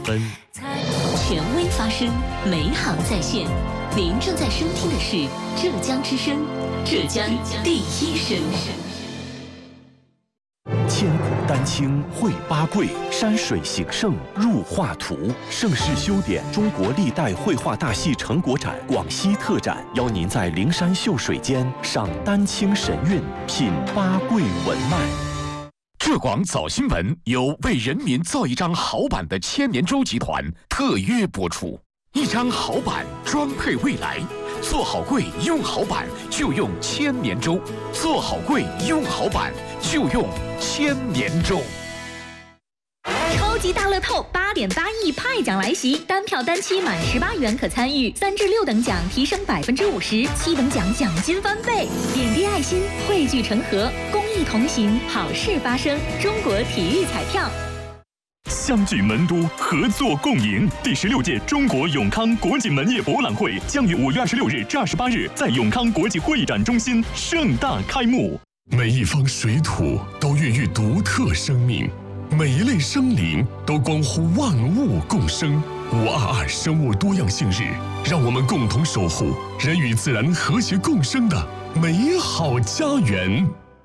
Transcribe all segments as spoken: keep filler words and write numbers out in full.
分。 权威发声，美好在线。您正在收听的是浙江之声，浙江第一声。 千古丹青绘八桂，山水形胜入画图。盛世修典中国历代绘画大戏成果展广西特展，邀您在灵山秀水间赏丹青神韵，品八桂文脉。 浙广早新闻由为人民造一张好版的千年舟集团特约播出。一张好版装配未来，做好柜用好版就用千年舟，做好柜用好版就用千年舟。 超级大乐透八点八亿派奖来袭，单票单期满十八元可参与，三至六等奖提升百分之五十，七等奖奖金翻倍。点滴爱心，汇聚成河，公益同行，好事发生。中国体育彩票。 相聚门都，合作共赢。第十六届中国永康国际门业博览会将于五月二十六日至二十八日在永康国际会展中心盛大开幕。 每一方水土都孕育独特生命，每一类生灵都关乎万物共生。五二二生物多样性日，让我们共同守护人与自然和谐共生的美好家园。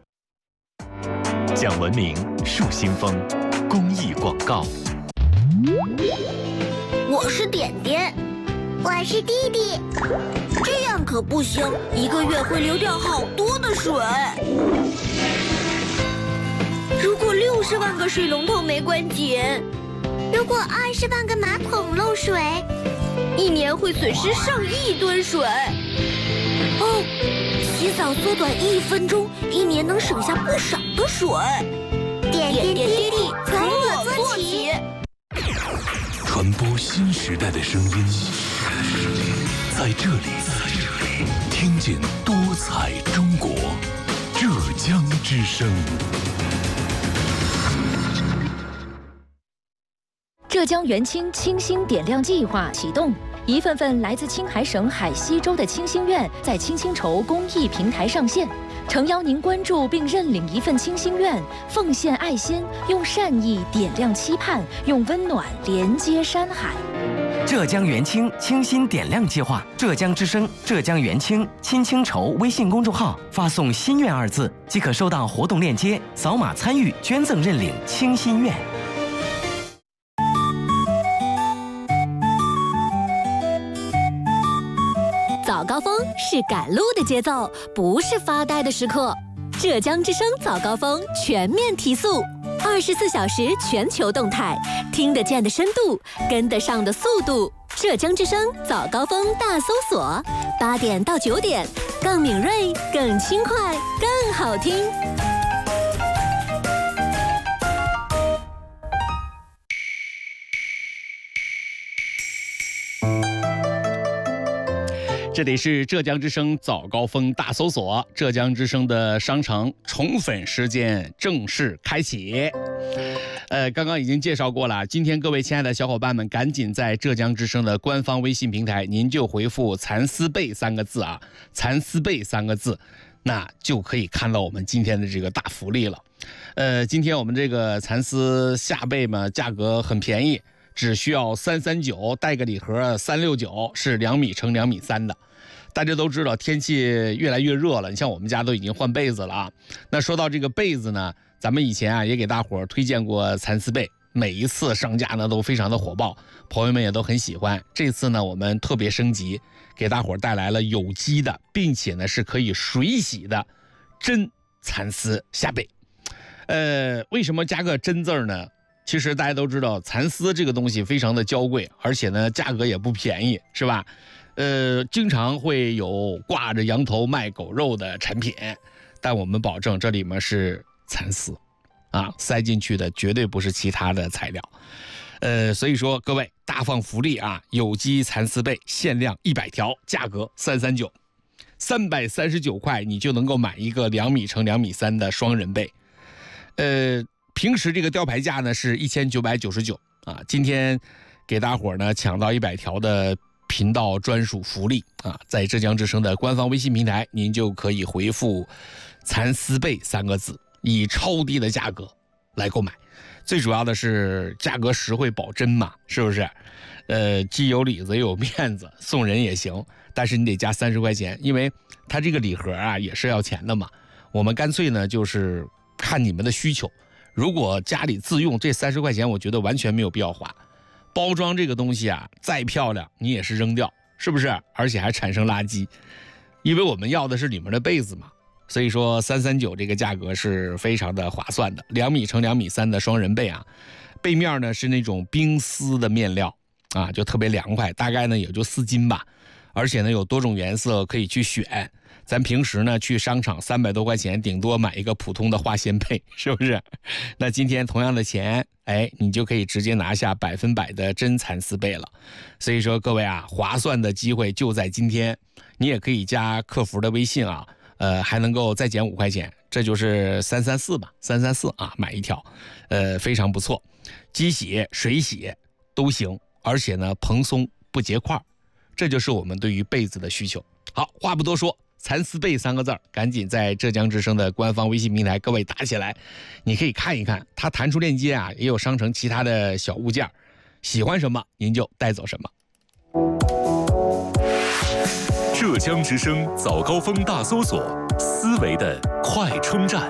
讲文明，树新风。公益广告。 我是点点， 我是弟弟。 这样可不行，一个月会流掉好多的水。如果六十万个水龙头没关紧， 如果二十万个马桶漏水， 一年会损失上亿吨水。哦，洗澡缩短一分钟，一年能省下不少的水。 点点滴滴，从我做起。 传播新时代的声音，在这里，听见多彩中国，浙江之声。 浙江元清清新点亮计划启动，一份份来自青海省海西州的清心愿在清新筹公益平台上线。诚邀您关注并认领一份清心愿，奉献爱心，用善意点亮期盼，用温暖连接山海。 浙江元清清新点亮计划，浙江之声、浙江元清亲清筹微信公众号发送“心愿”二字，即可收到活动链接，扫码参与捐赠认领清心愿。 早高峰是赶路的节奏，不是发呆的时刻。浙江之声早高峰全面提速，二十四小时全球动态，听得见的深度，跟得上的速度。浙江之声早高峰大搜索，八点到九点，更敏锐、更轻快、更好听。 这里是浙江之声早高峰大搜索，浙江之声的商城宠粉时间正式开启。呃，刚刚已经介绍过了，今天各位亲爱的小伙伴们，赶紧在浙江之声的官方微信平台，您就回复“蚕丝被”三个字啊，“蚕丝被”三个字，那就可以看到我们今天的这个大福利了。呃，今天我们这个蚕丝夏被嘛，价格很便宜。只需要三三九，带个礼盒三六九，是两米乘两米三的。大家都知道天气越来越热了，你像我们家都已经换被子了啊。那说到这个被子呢，咱们以前啊也给大伙儿推荐过蚕丝被，每一次上架呢都非常的火爆，朋友们也都很喜欢。这次呢我们特别升级，给大伙儿带来了有机的，并且呢是可以水洗的真蚕丝夏被。呃，为什么加个真字呢？其实大家都知道，蚕丝这个东西非常的娇贵，而且呢价格也不便宜，是吧？呃，经常会有挂着羊头卖狗肉的产品，但我们保证这里面是蚕丝，啊，塞进去的绝对不是其他的材料。呃，所以说各位大放福利啊，有机蚕丝被限量一百条，价格三三九，三百三十九块你就能够买一个两米乘两米三的双人被。呃。平时这个吊牌价呢是一千九百九十九啊，今天给大伙儿呢抢到一百条的频道专属福利啊，在浙江之声的官方微信平台，您就可以回复“蚕丝被”三个字，以超低的价格来购买。 最主要的是价格实惠保真嘛，是不是？呃，既有里子又有面子，送人也行，但是你得加三十块钱，因为它这个礼盒啊也是要钱的嘛。我们干脆呢就是看你们的需求，如果家里自用，这三十块钱我觉得完全没有必要花。包装这个东西啊，再漂亮你也是扔掉，是不是？而且还产生垃圾，因为我们要的是里面的被子嘛。所以说三三九这个价格是非常的划算的，两米乘两米三的双人被啊，背面呢是那种冰丝的面料啊，就特别凉快，大概呢也就四斤吧，而且呢有多种颜色可以去选。咱平时呢去商场三百多块钱，顶多买一个普通的化纤被，是不是？那今天同样的钱，哎，你就可以直接拿下百分百的真蚕丝被了。所以说各位啊，划算的机会就在今天，你也可以加客服的微信啊。呃，还能够再减五块钱，这就是三三四吧，三三四啊，买一条，呃，非常不错，机洗、水洗都行，而且呢蓬松不结块，这就是我们对于被子的需求。好，话不多说，蚕丝被三个字儿，赶紧在浙江之声的官方微信平台各位打起来，你可以看一看，它弹出链接啊，也有商城其他的小物件，喜欢什么您就带走什么。 浙江之声早高峰大搜索，思维的快充站。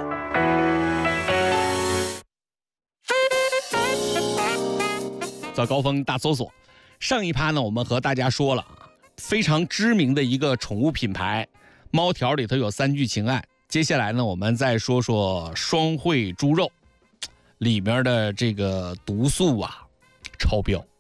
早高峰大搜索，上一趴呢，我们和大家说了非常知名的一个宠物品牌，猫条里头有三聚氰胺。接下来呢，我们再说说双汇猪肉里面的这个毒素啊超标。